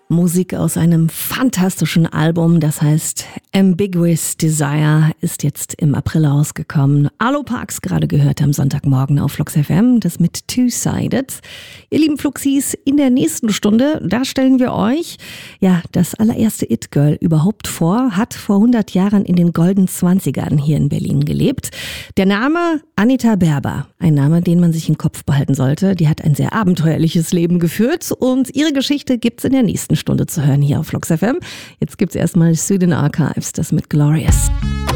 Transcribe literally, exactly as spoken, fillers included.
Musik aus einem fantastischen Album, das heißt Ambiguous Desire, ist jetzt im April rausgekommen. Arlo Parks gerade gehört am Sonntagmorgen auf Flux F M, das mit Two-Sided. Ihr lieben Fluxis, in der nächsten Stunde, da stellen wir euch ja das allererste It-Girl überhaupt vor, hat vor hundert Jahren in den Golden Zwanzigern hier in Berlin gelebt. Der Name Anita Berber, ein Name, den man sich im Kopf behalten sollte. Die hat ein sehr abenteuerliches Leben geführt und ihre Geschichte gibt's in der nächsten Stunde zu hören hier auf Flux F M. Jetzt gibt's erstmal Sweden Archives, das mit Glorious.